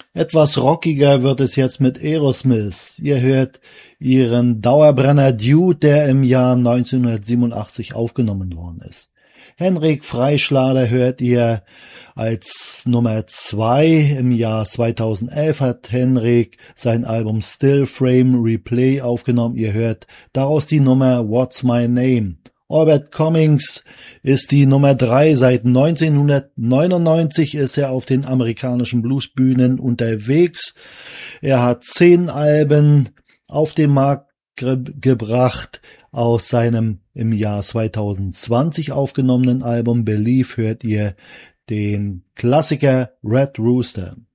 Etwas rockiger wird es jetzt mit Aerosmith. Ihr hört ihren Dauerbrenner Dude, der im Jahr 1987 aufgenommen worden ist. Henrik Freischlader hört ihr als Nummer 2. Im Jahr 2011 hat Henrik sein Album Still Frame Replay aufgenommen. Ihr hört daraus die Nummer What's My Name. Albert Cummings ist die Nummer 3. Seit 1999 ist er auf den amerikanischen Bluesbühnen unterwegs. Er hat 10 Alben auf den Markt gebracht. Aus seinem im Jahr 2020 aufgenommenen Album Believe hört ihr den Klassiker Red Rooster.